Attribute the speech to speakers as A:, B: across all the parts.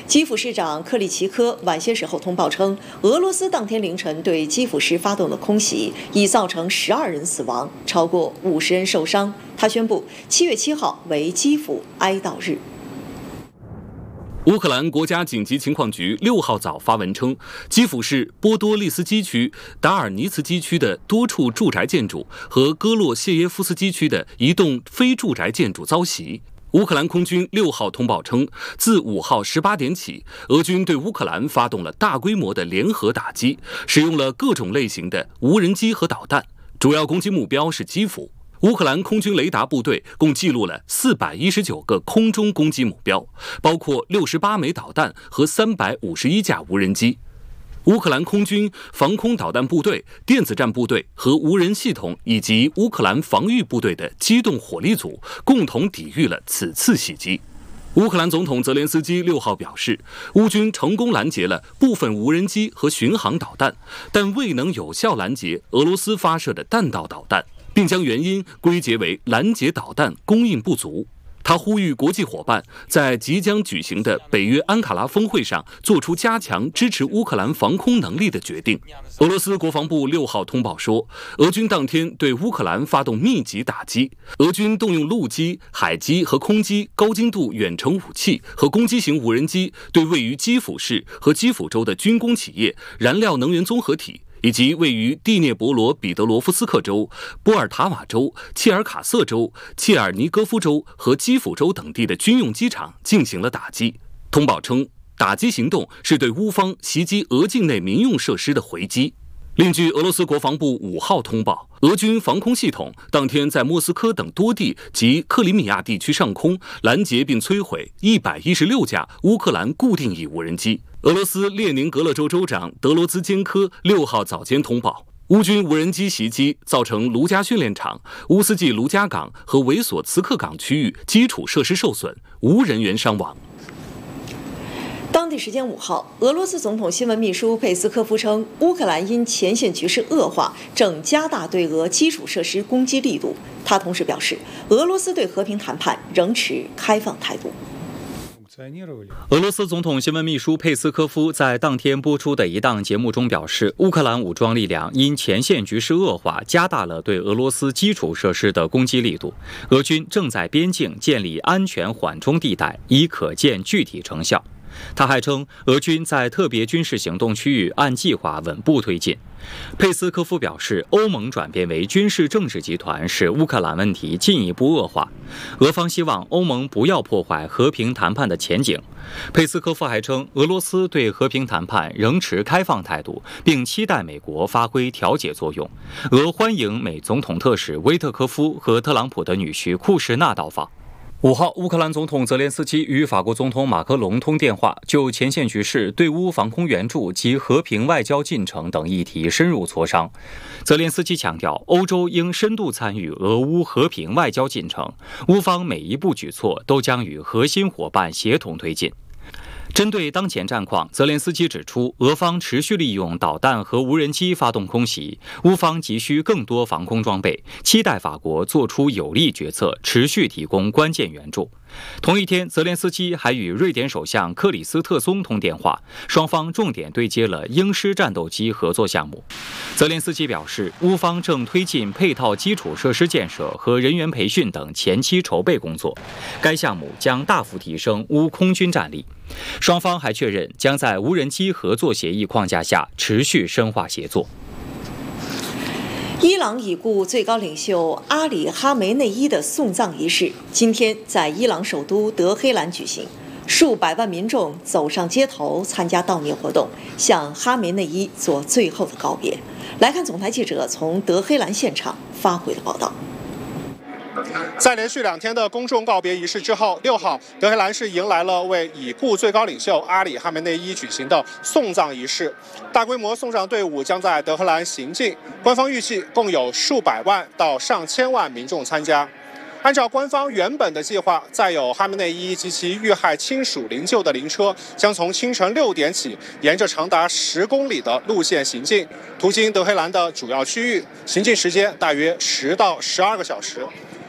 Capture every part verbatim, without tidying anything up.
A: 基辅市长克里奇科晚些时候通报称，俄罗斯当天凌晨对基辅市发动了空袭，已造成十二人死亡，超过五十人受伤。他宣布，七月七号为基辅哀悼日。
B: 乌克兰国家紧急情况局六号早发文称，基辅市波多利斯基区、达尔尼茨基区的多处住宅建筑和戈洛谢耶夫斯基区的一栋非住宅建筑遭袭。乌克兰空军六号通报称，自五号十八点起，俄军对乌克兰发动了大规模的联合打击，使用了各种类型的无人机和导弹，主要攻击目标是基辅。乌克兰空军雷达部队共记录了四百一十九个空中攻击目标，包括六十八枚导弹和三百五十一架无人机。乌克兰空军防空导弹部队、电子战部队和无人系统以及乌克兰防御部队的机动火力组共同抵御了此次袭击。乌克兰总统泽连斯基六号表示，乌军成功拦截了部分无人机和巡航导弹，但未能有效拦截俄罗斯发射的弹道导弹，并将原因归结为拦截导弹供应不足。他呼吁国际伙伴在即将举行的北约安卡拉峰会上做出加强支持乌克兰防空能力的决定。俄罗斯国防部六号通报说，俄军当天对乌克兰发动密集打击，俄军动用陆基、海基和空基高精度远程武器和攻击型无人机，对位于基辅市和基辅州的军工企业、燃料能源综合体以及位于第聂伯罗彼得罗夫斯克州、波尔塔瓦州、切尔卡瑟州、切尔尼戈夫州和基辅州等地的军用机场进行了打击。通报称，打击行动是对乌方袭击俄境内民用设施的回击。另据俄罗斯国防部五号通报，俄军防空系统当天在莫斯科等多地及克里米亚地区上空拦截并摧毁一百一十六架乌克兰固定翼无人机。俄罗斯列宁格勒州州长德罗兹坚科六号早间通报，乌军无人机袭击造成卢加训练场、乌斯季卢加港和维索茨克港区域基础设施受损，无人员伤亡。
A: 当地时间五号，俄罗斯总统新闻秘书佩斯科夫称，乌克兰因前线局势恶化，正加大对俄基础设施攻击力度。他同时表示，俄罗斯对和平谈判仍持开放态度。
C: 俄罗斯总统新闻秘书佩斯科夫在当天播出的一档节目中表示，乌克兰武装力量因前线局势恶化，加大了对俄罗斯基础设施的攻击力度。俄军正在边境建立安全缓冲地带，已可见具体成效。他还称，俄军在特别军事行动区域按计划稳步推进。佩斯科夫表示，欧盟转变为军事政治集团，使乌克兰问题进一步恶化。俄方希望欧盟不要破坏和平谈判的前景。佩斯科夫还称，俄罗斯对和平谈判仍持开放态度，并期待美国发挥调解作用。俄欢迎美总统特使威特科夫和特朗普的女婿库什纳到访。五号，乌克兰总统泽连斯基与法国总统马克龙通电话，就前线局势、对乌防空援助及和平外交进程等议题深入磋商。泽连斯基强调，欧洲应深度参与俄乌和平外交进程，乌方每一步举措都将与核心伙伴协同推进。针对当前战况，泽连斯基指出，俄方持续利用导弹和无人机发动空袭，乌方急需更多防空装备，期待法国做出有力决策，持续提供关键援助。同一天，泽连斯基还与瑞典首相克里斯特松通电话，双方重点对接了鹰狮战斗机合作项目。泽连斯基表示，乌方正推进配套基础设施建设和人员培训等前期筹备工作，该项目将大幅提升乌空军战力。双方还确认将在无人机合作协议框架下持续深化协作。
A: 伊朗已故最高领袖阿里哈梅内伊的送葬仪式今天在伊朗首都德黑兰举行，数百万民众走上街头参加悼念活动，向哈梅内伊做最后的告别。来看总台记者从德黑兰现场发回的报道。
D: 在连续两天的公众告别仪式之后，六号德黑兰市迎来了为已故最高领袖阿里哈梅内伊举行的送葬仪式。大规模送葬队伍将在德黑兰行进，官方预计共有数百万到上千万民众参加。按照官方原本的计划，载有哈梅内伊及其遇害亲属灵柩的灵车将从清晨六点起，沿着长达十公里的路线行进，途经德黑兰的主要区域，行进时间大约十到十二个小时。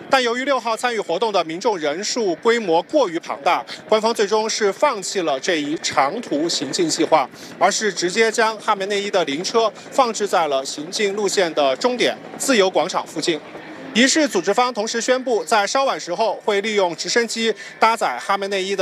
D: 但由于六号参与活动的民众人数规模过于庞大，官方最终是放弃了这一长途行进计划，而是直接将哈梅内伊的灵车放置在了行进路线的终点自由广场附近。仪式组织方同时宣布，在稍晚时候会利用直升机搭载哈梅内伊的